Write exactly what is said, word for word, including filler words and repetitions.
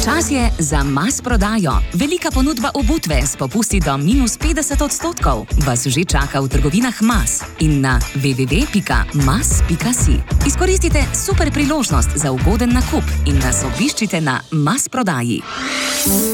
Čas je za Mas prodajo. Velika ponudba obutve s popusti do minus petdeset odstotkov vas že čaka v trgovinah Mas in na w w w pika mas pika si. Izkoristite super priložnost za ugoden nakup in nas obiščite na Mas prodaji.